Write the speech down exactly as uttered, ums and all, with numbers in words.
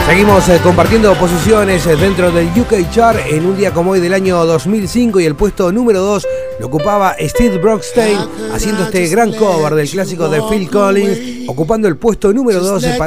Seguimos eh, compartiendo posiciones eh, dentro del U K Chart en un día como hoy del año dos mil cinco, y el puesto número dos lo ocupaba Steve Brockstein haciendo este gran cover del clásico de Phil Collins, ocupando el puesto número dos para